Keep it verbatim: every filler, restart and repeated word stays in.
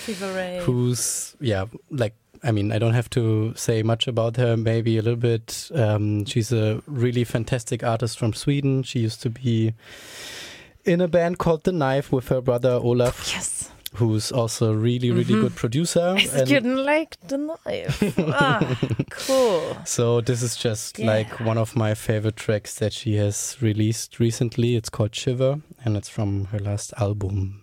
Fever Ray. who's, yeah, like, I mean, I don't have to say much about her, maybe a little bit. Um, she's a really fantastic artist from Sweden. She used to be in a band called The Knife with her brother Olaf. Yes. Who's also a really, really Mhm. good producer. I didn't like The Knife. Ah, cool. So this is just Yeah. like one of my favorite tracks that she has released recently. It's called Shiver, and it's from her last album.